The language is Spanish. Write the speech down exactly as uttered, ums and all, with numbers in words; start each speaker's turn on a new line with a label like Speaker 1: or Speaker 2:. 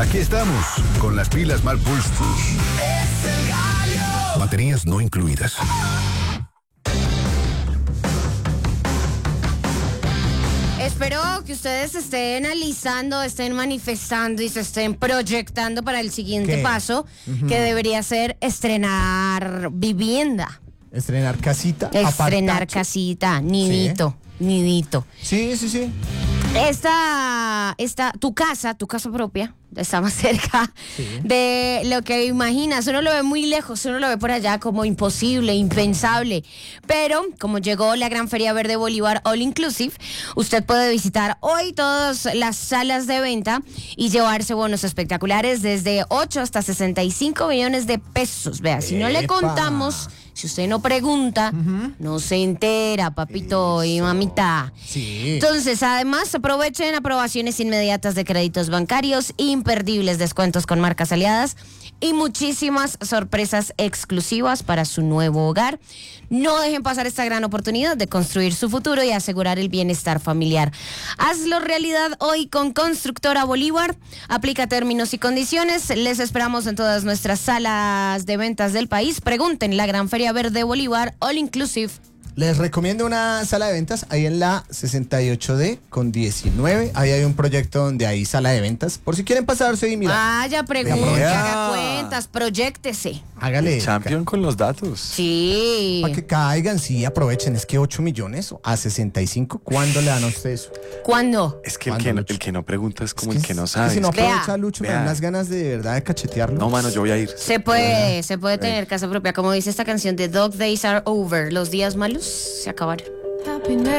Speaker 1: Aquí estamos, con las pilas mal puestas. Baterías no incluidas.
Speaker 2: Espero que ustedes estén analizando, estén manifestando y se estén proyectando para el siguiente
Speaker 3: ¿Qué?
Speaker 2: paso, uh-huh. que debería ser estrenar vivienda.
Speaker 3: Estrenar casita.
Speaker 2: Estrenar
Speaker 3: apartacho.
Speaker 2: casita, nidito, sí. nidito.
Speaker 3: Sí, sí, sí.
Speaker 2: Esta, esta, tu casa, tu casa propia, está más cerca sí. de lo que imaginas. Uno lo ve muy lejos, uno lo ve por allá como imposible, impensable. Pero como llegó la Gran Feria Verde Bolívar All Inclusive, usted puede visitar hoy todas las salas de venta y llevarse bonos espectaculares desde ocho hasta sesenta y cinco millones de pesos. Vea, si no le contamos, si usted no pregunta, uh-huh. no se entera, papito Eso. y mamita.
Speaker 3: Sí.
Speaker 2: Entonces, además, aprovechen aprobaciones inmediatas de créditos bancarios, imperdibles descuentos con marcas aliadas y muchísimas sorpresas exclusivas para su nuevo hogar. No dejen pasar esta gran oportunidad de construir su futuro y asegurar el bienestar familiar. Hazlo realidad hoy con Constructora Bolívar. Aplica términos y condiciones. Les esperamos en todas nuestras salas de ventas del país. Pregunten, la Gran Feria Verde Bolívar All Inclusive.
Speaker 3: Les recomiendo una sala de ventas ahí en la sesenta y ocho D con diecinueve. Ahí hay un proyecto donde hay sala de ventas. Por si quieren pasarse y mirar.
Speaker 2: Vaya, pregunte, haga cuentas, proyéctese.
Speaker 3: Hágale.
Speaker 4: Champion con los datos.
Speaker 2: Sí.
Speaker 3: Para que caigan, sí, aprovechen. Es que ocho millones a sesenta y cinco, ¿cuándo le dan a usted eso?
Speaker 2: ¿Cuándo?
Speaker 4: Es que el que, no, el que no pregunta es como es que, el que no sabe.
Speaker 3: Es que si no aprovecha,
Speaker 2: Vea.
Speaker 3: Lucho, me dan unas ganas de, de verdad de cachetearlo.
Speaker 4: No, mano, yo voy a ir.
Speaker 2: Se puede, Vea. se puede tener casa propia. Como dice esta canción de Dog Days Are Over. Los días malos se acabaron.